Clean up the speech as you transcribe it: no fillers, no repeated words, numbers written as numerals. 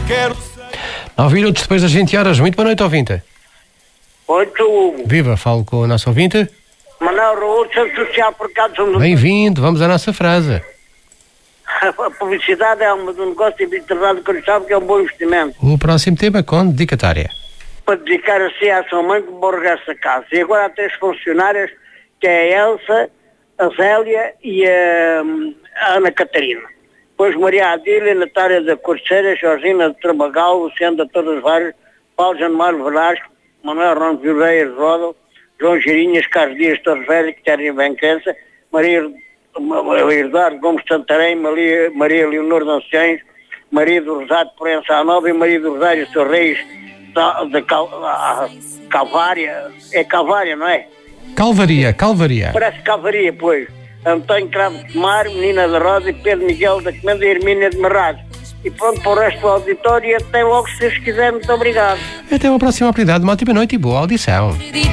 9 minutos depois das 20 horas. Muito boa noite, ouvinte. Oi, Hugo. Viva, falo com o nosso ouvinte. Manuel Raul, Centro Social por cá de São Luís. Bem-vindo, vamos à nossa frase. A publicidade é um negócio evitável que eu sabe que é um bom investimento. O próximo tema com dedicatória. Para dedicar assim à sua mãe que morre essa casa. E agora há 3 funcionárias, que é a Elsa, a Zélia e a Ana Catarina. Depois Maria Adília, Natália da Corceira, Jorgina de Trabagal, Luciano da Torres Vários, Paulo Januário Velasco, Manuel Ron Vieira Rodo, João Girinhas, Carlos Dias Torres Velha, Quitéria Benquença, Maria Eduardo Gomes Santarém, Maria Leonor Danciães, Maria do Rosário de Proença Nova e Maria do Rosário Sorreis da Calvária. É Calvária, não é? Calvaria. Parece Calvaria, pois. Antônio Cravo de Mário, Menina da Rosa e Pedro Miguel da Comenda e Hermínia de Marrado. E pronto, para o resto do auditório, e até logo se vocês quiserem. Muito obrigado. Até uma próxima oportunidade. Uma ótima noite e boa audição.